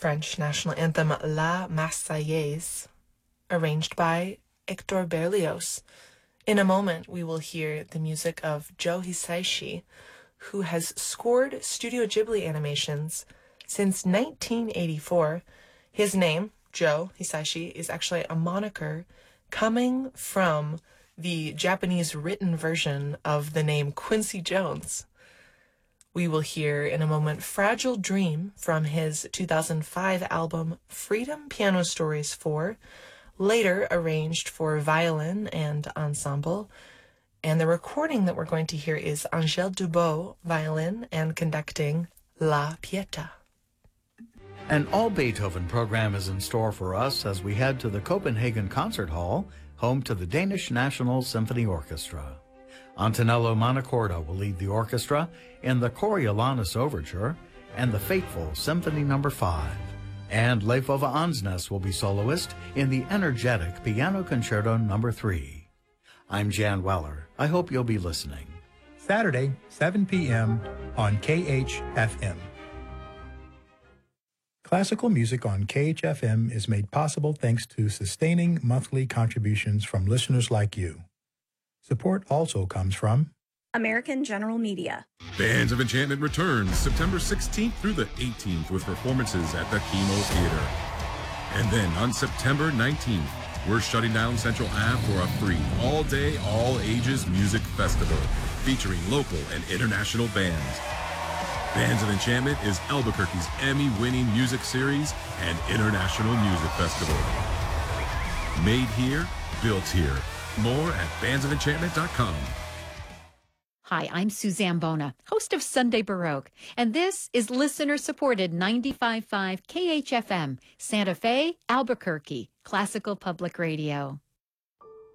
French national anthem La Marseillaise, arranged by Hector Berlioz. In a moment, we will hear the music of Joe Hisaishi, who has scored Studio Ghibli animations since 1984. His name, Joe Hisaishi, is actually a moniker coming from the Japanese written version of the name Quincy Jones. We will hear in a moment Fragile Dream from his 2005 album Freedom Piano Stories 4, later arranged for violin and ensemble. And the recording that we're going to hear is Angèle Dubot, violin, and conducting La Pietà. An all-Beethoven program is in store for us as we head to the Copenhagen Concert Hall, home to the Danish National Symphony Orchestra. Antonello Montecordo will lead the orchestra in the Coriolanus Overture and the fateful Symphony No. 5. And Leifova Ansnes will be soloist in the energetic Piano Concerto No. 3. I'm Jan Weller. I hope you'll be listening. Saturday, 7 p.m. on KHFM. Classical music on KHFM is made possible thanks to sustaining monthly contributions from listeners like you. Support also comes from American General Media. Bands of Enchantment returns September 16th through the 18th with performances at the Kino Theater. And then on September 19th, we're shutting down Central Ave for a free all-day, all-ages music festival featuring local and international bands. Bands of Enchantment is Albuquerque's Emmy-winning music series and international music festival. Made here, built here. More at bandsoфenchantment.com. Hi, I'm Suzanne Bona, host of Sunday Baroque, and this is listener-supported 95.5 KHFM, Santa Fe, Albuquerque, Classical Public Radio.